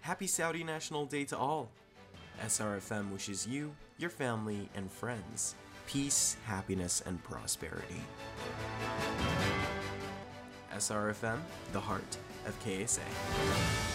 Happy Saudi National Day to all! SRFM wishes you, your family, and friends peace, happiness, and prosperity. SRFM, the heart of KSA.